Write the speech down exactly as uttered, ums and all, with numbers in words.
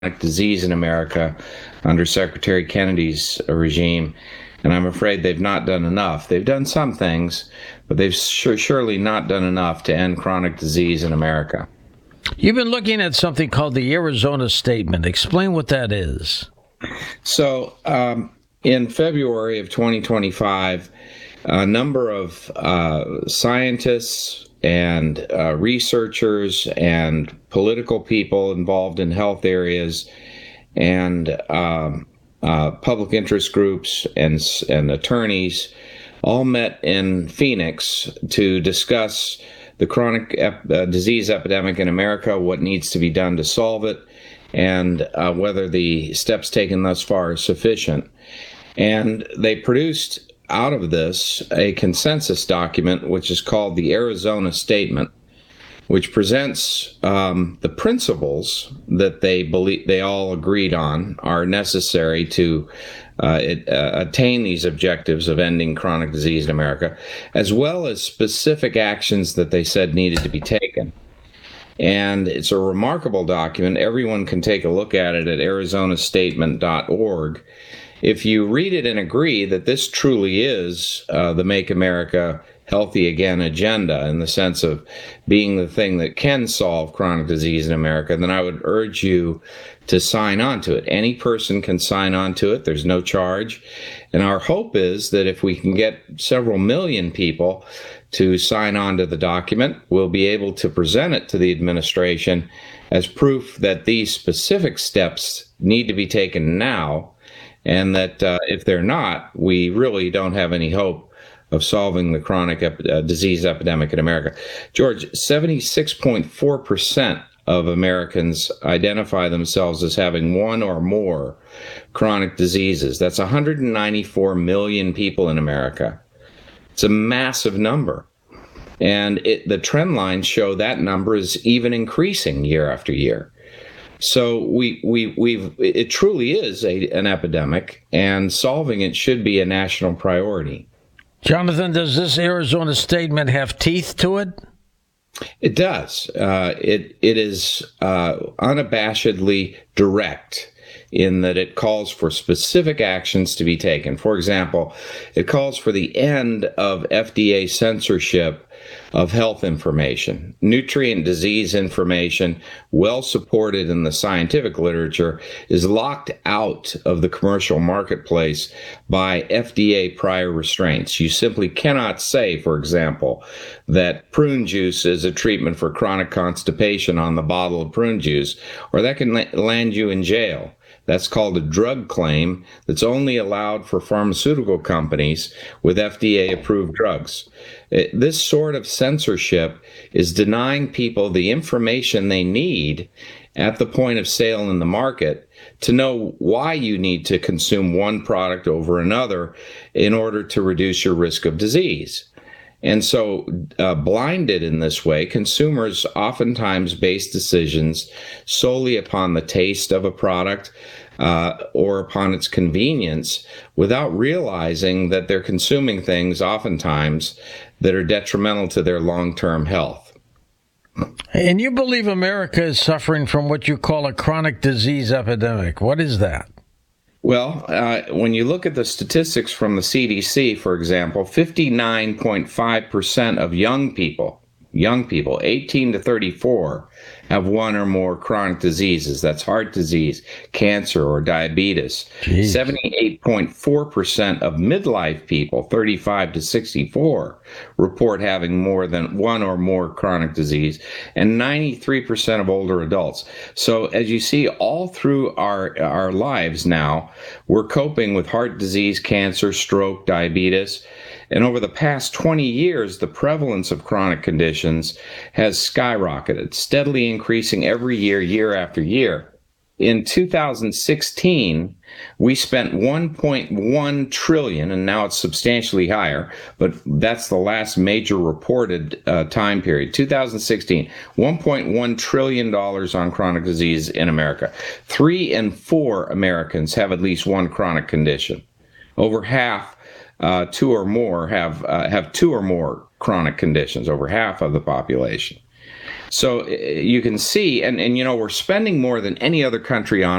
disease in America under Secretary Kennedy's regime, and I'm afraid they've not done enough. They've done some things, but they've sure, surely not done enough to end chronic disease in America. You've been looking at something called the Arizona Statement. Explain what that is. So, um, in February of twenty twenty-five, a number of uh, scientists and uh, researchers and political people involved in health areas and um, uh, public interest groups and, and attorneys all met in Phoenix to discuss the chronic ep- uh, disease epidemic in America, what needs to be done to solve it, and uh, whether the steps taken thus far are sufficient. And they produced out of this a consensus document, which is called the Arizona Statement, which presents um, the principles that they believe they all agreed on are necessary to uh, it, uh, attain these objectives of ending chronic disease in America, as well as specific actions that they said needed to be taken. And it's a remarkable document. Everyone can take a look at it at arizona statement dot org. If you read it and agree that this truly is uh, the Make America Healthy Again agenda in the sense of being the thing that can solve chronic disease in America, then I would urge you to sign on to it. Any person can sign on to it. There's no charge. And our hope is that if we can get several million people to sign on to the document, we'll be able to present it to the administration as proof that these specific steps need to be taken now, and that uh, if they're not, we really don't have any hope of solving the chronic ep- uh, disease epidemic in America. George, seventy-six point four percent of Americans identify themselves as having one or more chronic diseases. That's one hundred ninety-four million people in America. It's a massive number. And it, the trend lines show that number is even increasing year after year. So we we we've it truly is a, an epidemic, and solving it should be a national priority. Jonathan, does this Arizona Statement have teeth to it? It does. Uh, it it is uh, unabashedly direct in that it calls for specific actions to be taken. For example, it calls for the end of F D A censorship of health information. Nutrient disease information, well supported in the scientific literature, is locked out of the commercial marketplace by F D A prior restraints. You simply cannot say, for example, that prune juice is a treatment for chronic constipation on the bottle of prune juice, or that can land you in jail. That's called a drug claim that's only allowed for pharmaceutical companies with F D A-approved drugs. It, this sort of censorship is denying people the information they need at the point of sale in the market to know why you need to consume one product over another in order to reduce your risk of disease. And so, uh, blinded in this way, consumers oftentimes base decisions solely upon the taste of a product uh, or upon its convenience without realizing that they're consuming things oftentimes that are detrimental to their long-term health. And you believe America is suffering from what you call a chronic disease epidemic. What is that? Well, uh, when you look at the statistics from the C D C, for example, fifty-nine point five percent of young people, young people, eighteen to thirty-four, have one or more chronic diseases. That's heart disease, cancer, or diabetes. Jeez. seventy-eight point four percent of midlife people, thirty-five to sixty-four, report having more than one or more chronic disease, and ninety-three percent of older adults. So as you see, all through our, our lives now, we're coping with heart disease, cancer, stroke, diabetes. And over the past twenty years, the prevalence of chronic conditions has skyrocketed, steadily increasing every year, year after year. In two thousand sixteen, we spent one point one trillion dollars, and now it's substantially higher, but that's the last major reported uh, time period. two thousand sixteen, one point one trillion dollars on chronic disease in America. Three in four Americans have at least one chronic condition. Over half Uh, two or more have uh, have two or more chronic conditions, over half of the population. So uh, you can see, and, and you know, we're spending more than any other country on